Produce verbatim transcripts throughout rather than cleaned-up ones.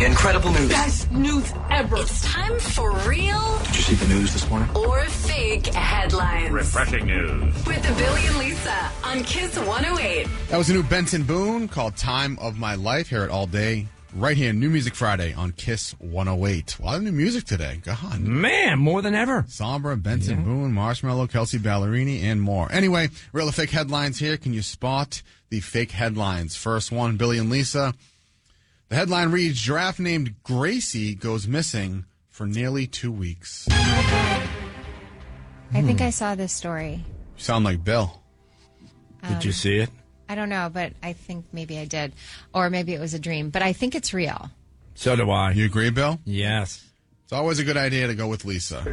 Incredible news. Best news ever. It's time for real Did you see the news this morning? or fake headlines. Refreshing news. With the Billy and Lisa on Kiss one oh eight. That was a new Benson Boone called Time of My Life. Hear it all day, right here, New Music Friday on Kiss one oh eight. A lot of new music today. God. Man, more than ever. Sombra, Benson Boone, Marshmallow, Kelsey Ballerini, and more. Anyway, real or fake headlines here. Can you spot the fake headlines? First one, Billy and Lisa. The headline reads, giraffe named Gracie goes missing for nearly two weeks. I think I saw this story. You sound like Bill. Did you see it? I don't know, but I think maybe I did. Or maybe it was a dream. But I think it's real. So do I. You agree, Bill? Yes. It's always a good idea to go with Lisa.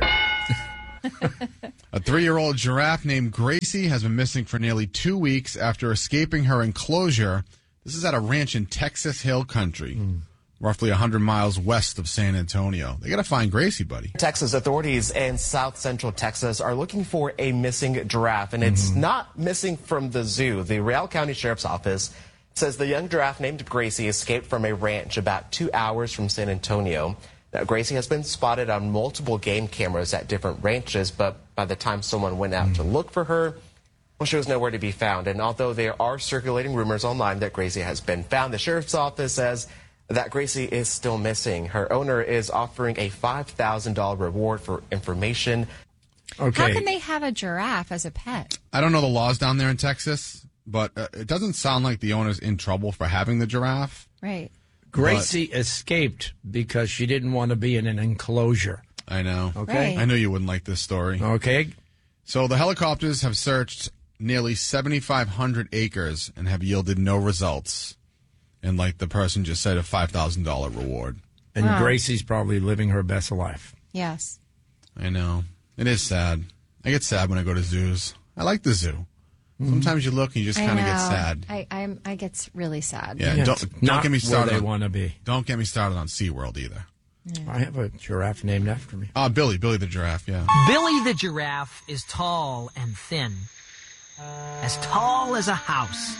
A three-year-old giraffe named Gracie has been missing for nearly two weeks after escaping her enclosure. This is at a ranch in Texas Hill Country, mm. roughly one hundred miles west of San Antonio. They got to find Gracie, buddy. Texas authorities in south central Texas are looking for a missing giraffe, and it's mm. not missing from the zoo. The Real County Sheriff's Office says the young giraffe named Gracie escaped from a ranch about two hours from San Antonio. Now, Gracie has been spotted on multiple game cameras at different ranches, but by the time someone went out mm. to look for her, well, she was nowhere to be found. And although there are circulating rumors online that Gracie has been found, the sheriff's office says that Gracie is still missing. Her owner is offering a five thousand dollars reward for information. Okay. How can they have a giraffe as a pet? I don't know the laws down there in Texas, but uh, it doesn't sound like the owner's in trouble for having the giraffe. Right. Gracie but, escaped because she didn't want to be in an enclosure. I know. Okay. Right. I knew you wouldn't like this story. Okay. So the helicopters have searched nearly seventy-five hundred acres and have yielded no results. And like the person just said, a five thousand dollars reward. And wow. Gracie's probably living her best life. Yes. I know. It is sad. I get sad when I go to zoos. I like the zoo. Mm-hmm. Sometimes you look and you just kind of get sad. I I'm, I get really sad. Yeah, yeah don't, don't not get me started. Where they on, want to be. Don't get me started on SeaWorld either. Yeah. I have a giraffe named after me. Ah, uh, Billy. Billy the giraffe, yeah. Billy the giraffe is tall and thin. As tall as a house.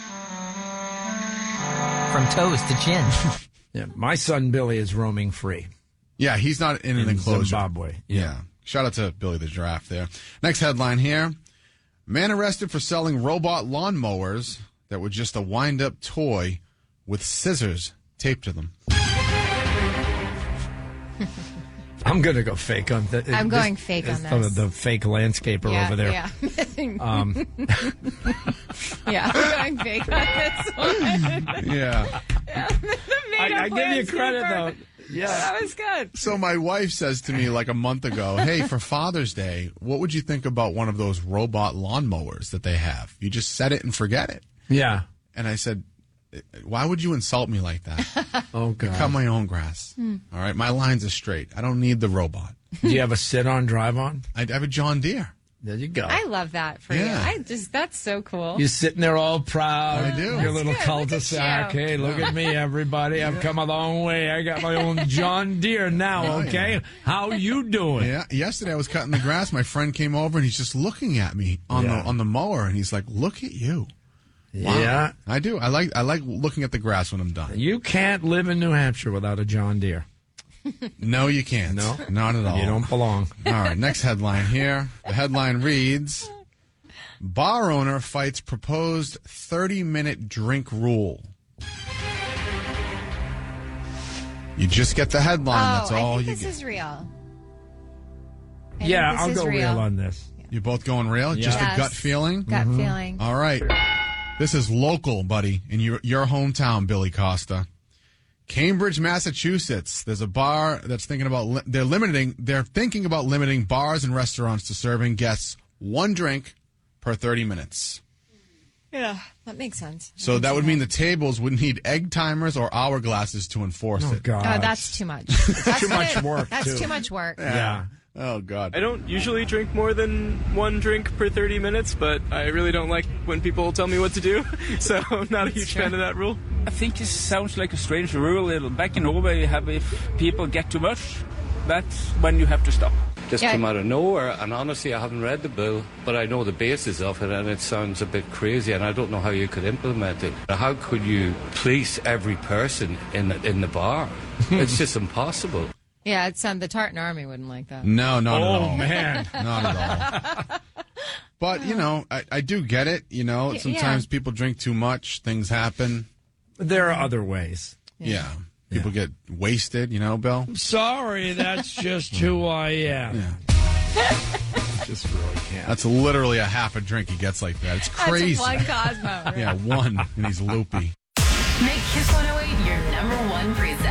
From toes to chin. Yeah, my son Billy is roaming free. Yeah, he's not in, in an enclosure. Zimbabwe. Yeah. yeah. Shout out to Billy the giraffe there. Next headline here. Man arrested for selling robot lawnmowers that were just a wind-up toy with scissors taped to them. I'm going to go fake on that. I'm this, going fake on this. The, the fake landscaper yeah, over there. Yeah. um. yeah, I'm going fake on this one. Yeah. yeah I, I give you credit, though. Yeah. That was good. So my wife says to me like a month ago, hey, for Father's Day, what would you think about one of those robot lawnmowers that they have? You just set it and forget it. Yeah. And I said, why would you insult me like that? Oh, God. I cut my own grass. Hmm. All right? My lines are straight. I don't need the robot. Do you have a sit-on, drive-on? I have a John Deere. There you go. I love that for yeah. you. I just that's so cool. You're sitting there all proud. I do. Your That's little good. cul-de-sac. Look Hey, look at me, everybody. I've come a long way. I got my own John Deere now, okay? How you doing? Yeah. Yesterday I was cutting the grass. My friend came over and he's just looking at me on yeah. the on the mower and he's like, "Look at you." Wow. Yeah. I do. I like I like looking at the grass when I'm done. You can't live in New Hampshire without a John Deere. No, you can't. No. Not at all. You don't belong. All right, next headline here. The headline reads, bar owner fights proposed thirty-minute drink rule. You just get the headline. Oh, That's all I think you this get. is real. I yeah, think I'll this is go real. real on this. You both going real? Yeah. Just Yes. a gut feeling? Gut Mm-hmm. feeling. All right. This is local, buddy, in your, your hometown, Billy Costa. Cambridge, Massachusetts. There's a bar that's thinking about li- they're limiting they're thinking about limiting bars and restaurants to serving guests one drink per thirty minutes. Yeah, that makes sense. So that would mean the tables would need egg timers or hourglasses to enforce Oh, it. God. Oh, that's too much. That's too much work, That's too. too much work. Yeah. Oh, God. I don't usually drink more than one drink per thirty minutes, but I really don't like when people tell me what to do, so I'm not a huge fan of that rule. I think it sounds like a strange rule. Back in Norway, you have if people get too much, that's when you have to stop. Just Yeah. come out of nowhere, and honestly, I haven't read the bill, but I know the basis of it, and it sounds a bit crazy, and I don't know how you could implement it. How could you police every person in the, in the bar? It's just impossible. Yeah, it's um, the Tartan Army wouldn't like that. No, not Oh, at all. man. Not at all. But, you know, I, I do get it. You know, Y- sometimes yeah. people drink too much, things happen. There are other ways. Yeah. People get wasted, you know, Bill? Sorry, that's just who I am. Yeah. Just really can't. That's literally a half a drink he gets like that. It's crazy. That's one Cosmo. Right? Yeah, one, and he's loopy. Make Kiss one oh eight your number one preset.